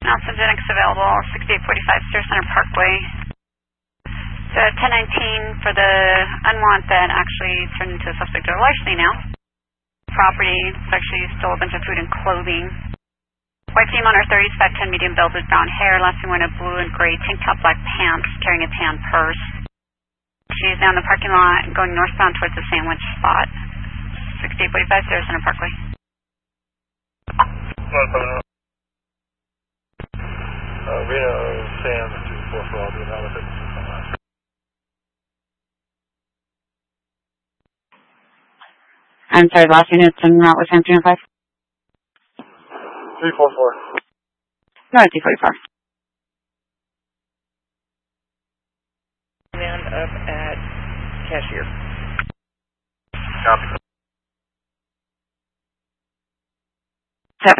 Alpha available, 6845 Sierra Center Parkway. So 1019 for the unwanted that actually turned into a suspect or larceny now. Property, it's actually stole a bunch of food and clothing. White female on her 30s, 5'10", medium build with brown hair. Last seen wearing a blue and gray tank top, black pants, carrying a tan purse. She's now in the parking lot going northbound towards the sandwich spot. 6845 Sierra Center Parkway. Reno, Sam, 244, I'll be out of it. I'm sorry, last unit's en route with Sam 305? 344. No, 244. Man up at cashier. Copy. 7.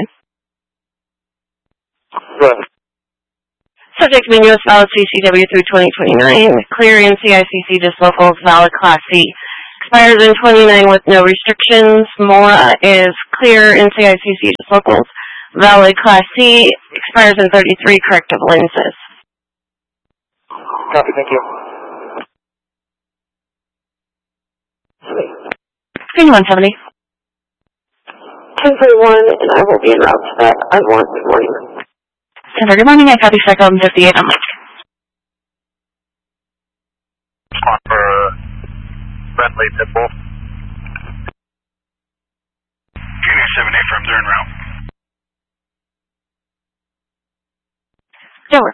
Go ahead. Subject being U.S. valid CCW through 2029. Clear in CICC, just locals, valid Class C. Expires in 29 with no restrictions. Mora is clear in CICC, just locals, valid Class C. Expires in 33, corrective lenses. Copy, thank you. 170. 1041, and I will be en route to that. I want good morning. 10 good morning, I copy cycle 58 on Mike. Spot for Bentley Pitbull. Junior 7A firms are en route. Dover.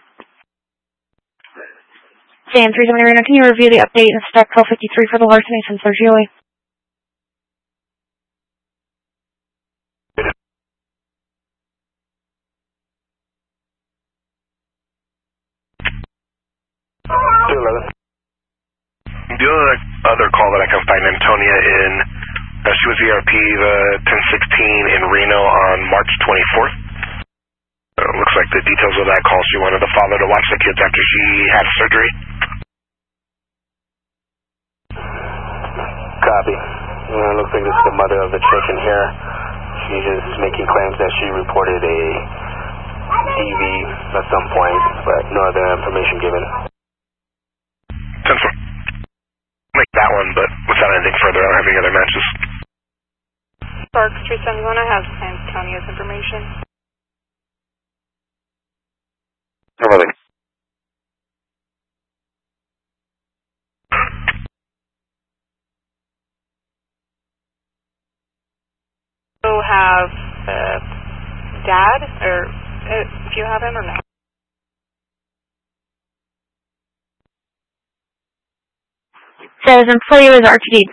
Sam 370 Reno, can you review the update and spec 1253 for the larceny since there's GOA? The other call that I can find Antonia in, she was ERP the 1016 in Reno on March 24th. Looks like the details of that call, she wanted the father to watch the kids after she had surgery. Copy. Looks like this is the mother of the chicken here. She's just making claims that she reported a DV at some point, but no other information given. 10-4. Make that one, but without anything further, I don't have any other matches. Sparks 371, I have Antonia's information. Everybody. So have Dad, or if you have him or no? Says employee was RTD.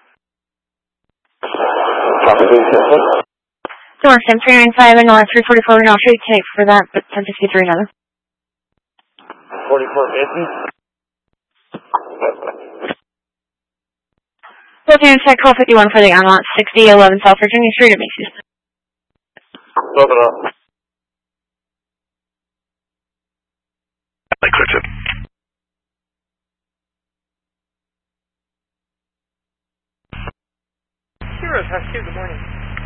Door Sam 395 and North 344 and I'll show you today for that, but 1063 another. 44 business? Looking at check 1251 for the unlock 6011 South Virginia Street at Macy's. Open up. I clicked it. Heroes, have two, good morning.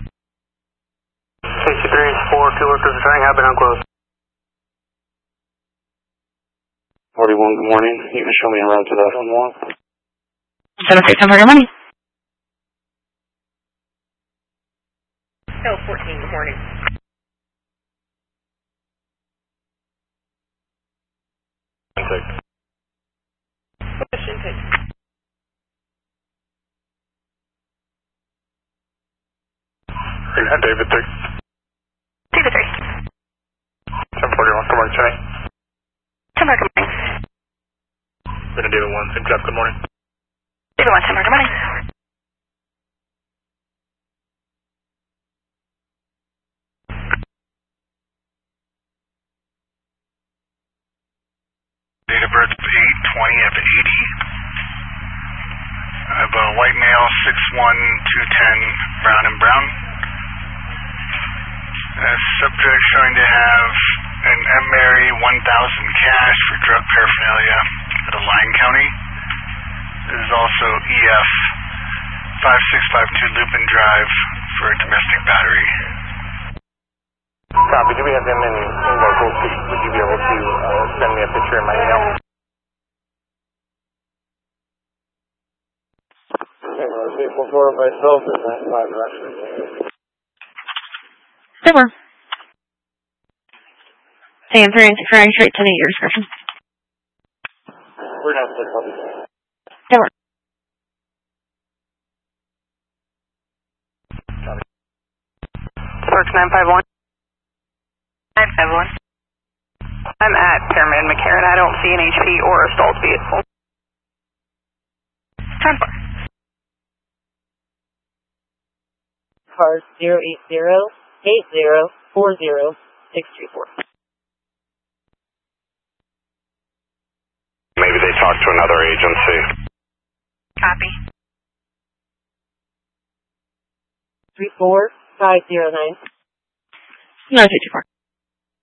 63 is 4, 2 workers returning, have been unclosed. 41, good morning. You can show me a route to that one more. 76 good morning. L14, good morning. Intake. Push intake. David 3. David 3. 1041, good morning, Jenny. 10 good morning. Been David 1, same job, good morning. David 1, 10 good morning. Date of birth 8/20 of 80. I have a white male, 6'1", 210, brown and brown. Subject showing to have an M. Mary 1000 cash for drug paraphernalia at a Lyon County. This is also EF 5652 Lupin Drive for a domestic battery. Copy. Do we have them in local? Would you be able to send me a picture in my email? Vehicle 4 by itself is not 5 directions. Sure. Sam 3 and 6 running straight to your description. We're not the public. Sure. Works 951. 951. I'm at Pyramid McCarran. I don't see an HP or a stalled vehicle. 10-4. Cars 080-80-40-634. Maybe they talked to another agency. Copy. 34509. No, 224.